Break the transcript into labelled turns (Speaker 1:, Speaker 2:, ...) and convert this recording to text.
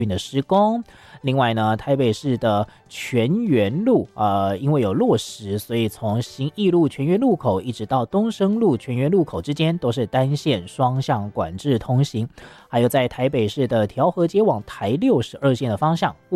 Speaker 1: 的施工。另外呢，台北市的泉源路因为有落石，所以从信义路泉源路口一直到东升路泉源路口之间都是单线双向管制通行。还有在台北市的调和街往台62线的方向